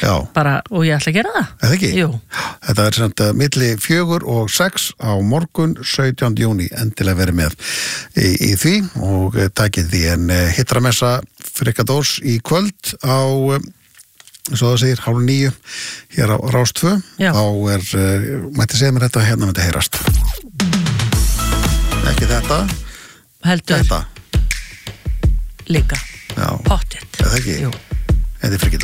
bara, og ég ætla að gera það. Eða ekki? Jú. Þetta samt milli 4 og 6 á morgun 17. júní, endilega verið með í því og takið því en hitramessa frikadós í kvöld á svo það segir 8:30 hér á Rás 2 þá mætti segja mér þetta hérna myndi heyrast ekki þetta heldur þetta líka já, pottet eða ekki, þetta er frikadós